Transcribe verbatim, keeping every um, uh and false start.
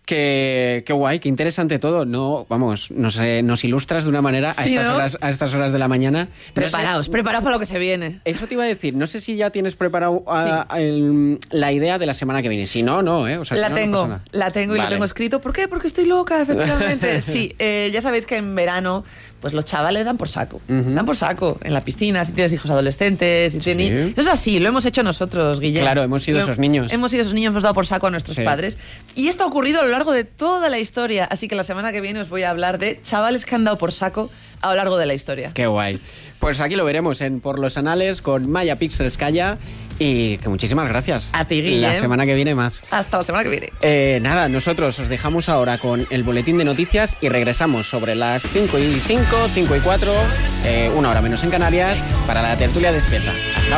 Qué, qué guay, qué interesante todo. No, vamos, nos, eh, nos ilustras de una manera a, Sí, estas ¿no? horas, a estas horas de la mañana. Preparaos, No sé- preparaos para lo que se viene. Eso te iba a decir, no sé si ya tienes preparado a- a el- la idea de la semana que viene. Si no, no, ¿eh? O sea, si La no, no tengo, pasa nada. la tengo y Vale. lo tengo escrito. ¿Por qué? Porque estoy loca, efectivamente. Sí, eh, ya sabéis que en verano pues los chavales dan por saco. Ujú. Dan por saco en la piscina, si tienes hijos adolescentes, si tienes... Eso es así, lo hemos hecho nosotros, Guillem. Claro, hemos sido Lo- esos niños. Hemos sido esos niños, hemos dado por saco a nuestros Sí. padres. Y esto ha ocurrido a lo largo de toda la historia. Así que la semana que viene os voy a hablar de chavales que han dado por saco a lo largo de la historia. Qué guay. Pues aquí lo veremos en Por los Anales con Maya Pixelskaya y que muchísimas gracias. A ti, Guillem. La semana que viene más. Hasta la semana que viene. Eh, nada, nosotros os dejamos ahora con el boletín de noticias y regresamos sobre las cinco y cinco, cinco y cuatro, eh, una hora menos en Canarias, para la tertulia despierta. Hasta ahora.